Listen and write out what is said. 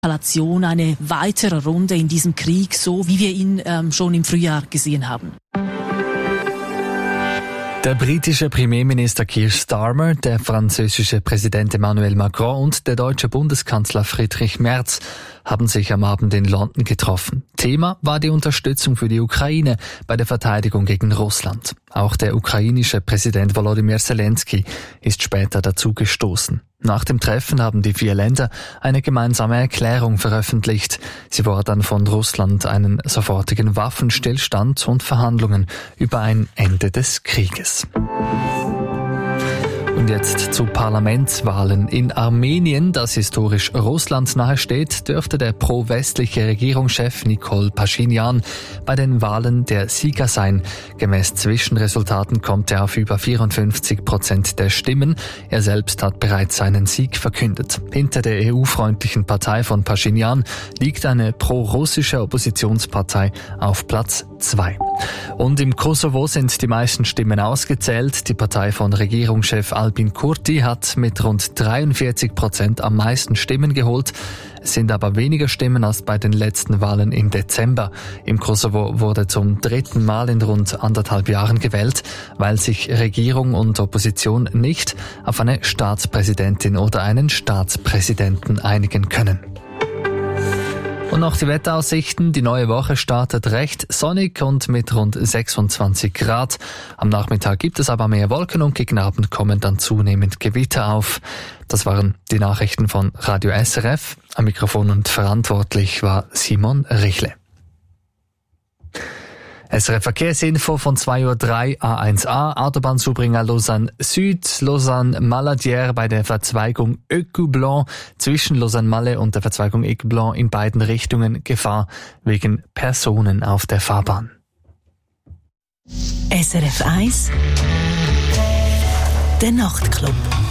Eskalation, eine weitere Runde in diesem Krieg, so wie wir ihn schon im Frühjahr gesehen haben. Der britische Premierminister Keir Starmer, der französische Präsident Emmanuel Macron und der deutsche Bundeskanzler Friedrich Merz haben sich am Abend in London getroffen. Thema war die Unterstützung für die Ukraine bei der Verteidigung gegen Russland. Auch der ukrainische Präsident Volodymyr Zelensky ist später dazu gestoßen. Nach dem Treffen haben die 4 Länder eine gemeinsame Erklärung veröffentlicht. Sie fordern von Russland einen sofortigen Waffenstillstand und Verhandlungen über ein Ende des Krieges. Und jetzt zu Parlamentswahlen. In Armenien, das historisch Russland nahesteht, dürfte der pro-westliche Regierungschef Nikol Paschinjan bei den Wahlen der Sieger sein. Gemäß Zwischenresultaten kommt er auf über 54% der Stimmen. Er selbst hat bereits seinen Sieg verkündet. Hinter der EU-freundlichen Partei von Paschinjan liegt eine pro-russische Oppositionspartei auf Platz 2. Und im Kosovo sind die meisten Stimmen ausgezählt. Die Partei von Regierungschef Albin Kurti hat mit rund 43% am meisten Stimmen geholt. Es sind aber weniger Stimmen als bei den letzten Wahlen im Dezember. Im Kosovo wurde zum 3. Mal in rund 1,5 Jahren gewählt, weil sich Regierung und Opposition nicht auf eine Staatspräsidentin oder einen Staatspräsidenten einigen können. Und noch die Wetteraussichten. Die neue Woche startet recht sonnig und mit rund 26 Grad. Am Nachmittag gibt es aber mehr Wolken und gegen Abend kommen dann zunehmend Gewitter auf. Das waren die Nachrichten von Radio SRF. Am Mikrofon und verantwortlich war Simon Richle. SRF Verkehrsinfo von 2:03 Uhr A1A, Autobahnzubringer Lausanne Süd, Lausanne Maladière bei der Verzweigung Ecublon zwischen Lausanne Malle und der Verzweigung Ecublon in beiden Richtungen Gefahr wegen Personen auf der Fahrbahn. SRF 1 Der Nachtclub.